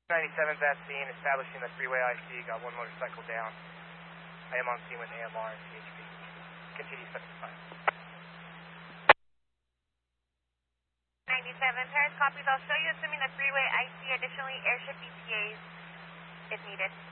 97's at scene, establishing the freeway IC, got one motorcycle down. I am on scene with AMR and CHP. Continue 75. 97, Paris copies. I'll show you assuming the freeway IC, additionally airship ETAs if needed.